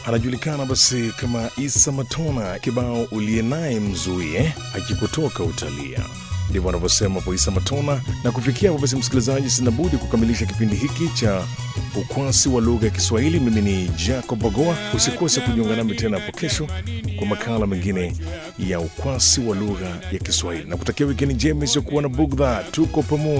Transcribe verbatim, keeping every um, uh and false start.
anajulikana basi kama Isa Matona, kibao uliye naye mzuie akikutoka utalia. Ndivyo anavyosema hapo Isa Matona. Na kufikia hapo basi, msikilizaji, sina budi kukamilisha kipindi hiki cha Ukwasi wa Lugha ya Kiswahili. Mimi ni Jacob Bagoa. Usikose kujiunga nami tena hapo kesho kwa makala mengine ya Ukwasi wa Lugha ya Kiswahili. Na kutakia wikendi njema isiyokuwa na bugdha. Tuko pamoja.